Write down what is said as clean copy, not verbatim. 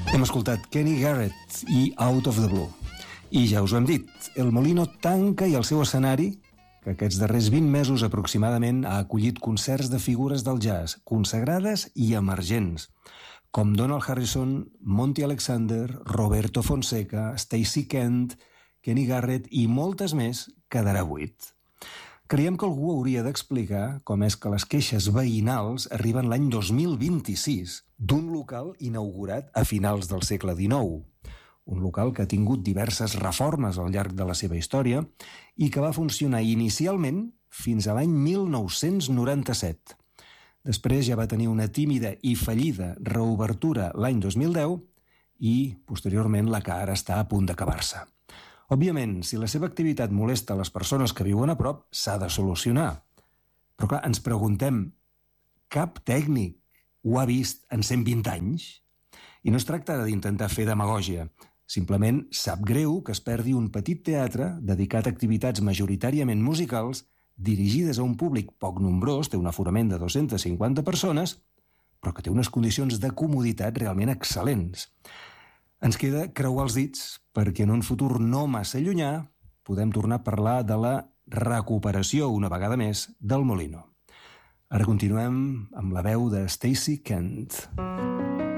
Hem escoltat Kenny Garrett i Out of the Blue. I ja us ho hem dit, el Molino tanca i el seu escenari, que aquests darrers 20 mesos aproximadament ha acollit concerts de figures del jazz, consagrades i emergents, com Donald Harrison, Monty Alexander, Roberto Fonseca, Stacey Kent, Kenny Garrett i moltes més, quedarà buit. Creiem que algú hauria d'explicar com és que les queixes veïnals arriben l'any 2026 d'un local inaugurat a finals del segle XIX. Un local que ha tingut diverses reformes al llarg de la seva història i que va funcionar inicialment fins a l'any 1997. Després ja va tenir una tímida i fallida reobertura l'any 2010 i, posteriorment, la que ara està a punt d'acabar-se. Òbviament, si la seva activitat molesta a les persones que viuen a prop, s'ha de solucionar. Però clar, ens preguntem, cap tècnic ho ha vist en 120 anys? I no es tracta d'intentar fer demagògia. Simplement sap greu que es perdi un petit teatre dedicat a activitats majoritàriament musicals, dirigides a un públic poc nombrós, té un aforament de 250 persones, però que té unes condicions de comoditat realment excel·lents. Ens queda creuar els dits perquè en un futur no massa llunyà podem tornar a parlar de la recuperació una vegada més del Molino. Ara continuem amb la veu de Stacey Kent.